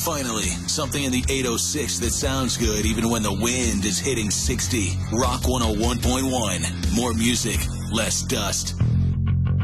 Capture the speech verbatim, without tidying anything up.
Finally, something in the eight oh six that sounds good even when the wind is hitting sixty. Rock one oh one point one. More music, less dust.